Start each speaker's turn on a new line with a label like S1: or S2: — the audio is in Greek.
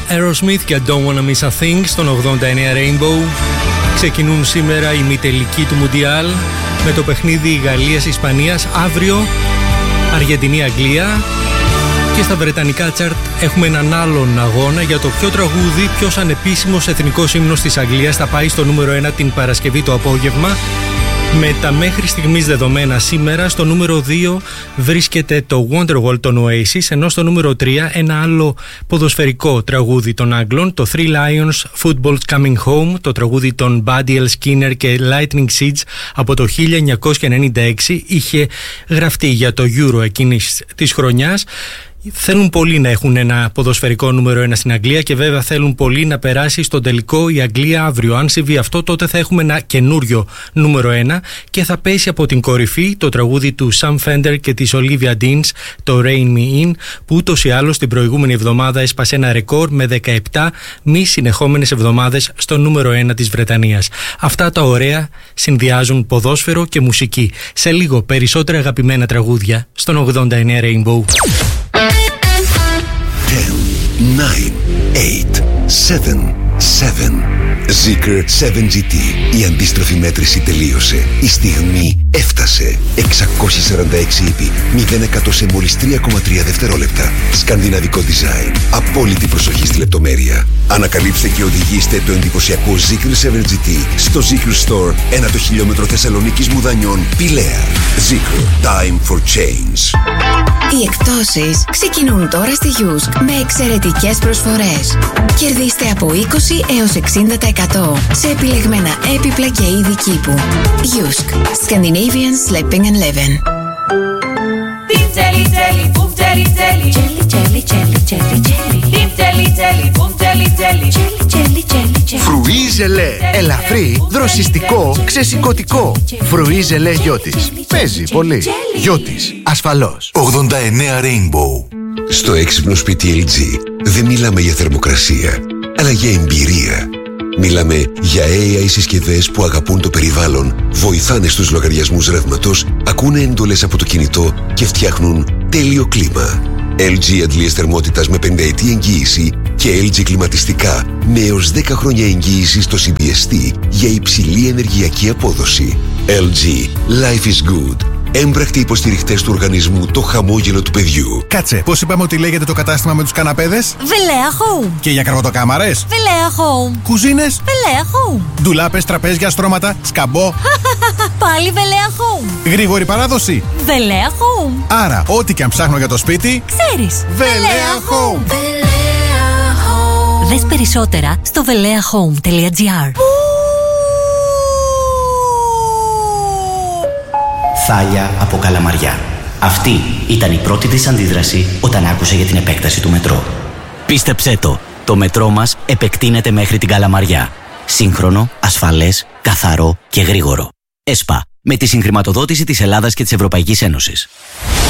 S1: Aerosmith και Don't Wanna Miss a Thing στον 89 Rainbow. Ξεκινούν σήμερα η ημιτελική του Μουντιάλ με το παιχνίδι Γαλλίας-Ισπανίας. Αύριο Αργεντινή-Αγγλία. Και στα βρετανικά τσάρτ έχουμε έναν άλλον αγώνα για το ποιο τραγούδι, ποιος ανεπίσημος εθνικός ύμνος της Αγγλίας θα πάει στο νούμερο 1 την Παρασκευή το απόγευμα. Με τα μέχρι στιγμής δεδομένα σήμερα, στο νούμερο 2 βρίσκεται το Wonderwall των Oasis, ενώ στο νούμερο 3 ένα άλλο ποδοσφαιρικό τραγούδι των Άγγλων, το Three Lions Football's Coming Home, το τραγούδι των Buddy L. Skinner και Lightning Seeds από το 1996, είχε γραφτεί για το Euro εκείνης της χρονιάς. Θέλουν πολλοί να έχουν ένα ποδοσφαιρικό νούμερο 1 στην Αγγλία και βέβαια θέλουν πολλοί να περάσει στον τελικό η Αγγλία αύριο. Αν συμβεί αυτό, τότε θα έχουμε ένα καινούριο νούμερο 1 και θα πέσει από την κορυφή το τραγούδι του Sam Fender και της Olivia Dean, το Rain Me In, που ούτως ή άλλως την προηγούμενη εβδομάδα έσπασε ένα ρεκόρ με 17 μη συνεχόμενες εβδομάδες στο νούμερο 1 της Βρετανίας. Αυτά τα ωραία συνδυάζουν ποδόσφαιρο και μουσική. Σε λίγο περισσότερα αγαπημένα τραγούδια στον 89 Rainbow.
S2: 10, 9, 8, 7, 7. Zeekr 7GT. Η αντίστροφη μέτρηση τελείωσε. Η στιγμή έφτασε. 646 ύπη. 0% σε μόλις 3,3 δευτερόλεπτα. Σκανδιναβικό design. Απόλυτη προσοχή στη λεπτομέρεια. Ανακαλύψτε και οδηγήστε το εντυπωσιακό Zeekr 7GT στο Zeekr Store 1 χιλιόμετρο Θεσσαλονίκης Μουδανιών, Πηλαία. Zeekr. Time for change.
S3: Οι εκπτώσεις ξεκινούν τώρα στη Jysk με εξαιρετικές προσφορές. Κερδίστε από 20 έως 60% σε επιλεγμένα έπιπλα και είδη κήπου. Jysk. Scandinavian Sleeping and Living.
S4: Φρουί ζελέ. Ελαφρύ, δροσιστικό, ξεσηκωτικό. Φρουί ζελέ Γιώτης. Παίζει πολύ. Γιώτης. Ασφαλώς.
S2: 89 Rainbow. Στο έξυπνο σπίτι LG δεν μιλάμε για θερμοκρασία, αλλά για εμπειρία. Μιλάμε για AI συσκευές που αγαπούν το περιβάλλον, βοηθάνε στους λογαριασμούς ρεύματος, ακούνε εντολές από το κινητό και φτιάχνουν τέλειο κλίμα. LG αντλίες θερμότητας με 50ετή εγγύηση και LG κλιματιστικά με έως 10 χρόνια εγγύηση στο CBST για υψηλή ενεργειακή απόδοση. LG. Life is good. Έμπρακτοι υποστηριχτές του οργανισμού Το Χαμόγελο του Παιδιού.
S4: Κάτσε, πώς είπαμε ότι λέγεται το κατάστημα με τους καναπέδες?
S5: Velea Home.
S4: Και για καρβωτοκάμαρες?
S5: Velea Home.
S4: Κουζίνες?
S5: Velea Home.
S4: Ντουλάπες, τραπέζια, στρώματα, σκαμπό?
S5: Πάλι Velea Home.
S4: Γρήγορη παράδοση?
S5: Velea Home.
S4: Άρα, ό,τι και αν ψάχνω για το σπίτι,
S5: ξέρεις.
S4: Velea Home.
S5: Δες περισσότερα στο veleahome.gr.
S6: Θάλια από Καλαμαριά. Αυτή ήταν η πρώτη της αντίδραση όταν άκουσε για την επέκταση του μετρό. Πίστεψέ το μετρό μας επεκτείνεται μέχρι την Καλαμαριά. Σύγχρονο, ασφαλές, καθαρό και γρήγορο. ΕΣΠΑ, με τη συγχρηματοδότηση της Ελλάδας και της Ευρωπαϊκής Ένωσης.